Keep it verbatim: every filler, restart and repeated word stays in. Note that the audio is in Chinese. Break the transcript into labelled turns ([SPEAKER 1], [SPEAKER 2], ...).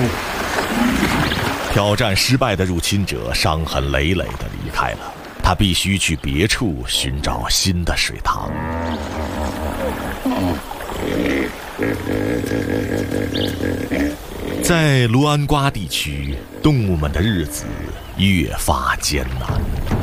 [SPEAKER 1] 挑战失败的入侵者伤痕累累地离开了，他必须去别处寻找新的水塘。在卢安瓜地区，动物们的日子越发艰难。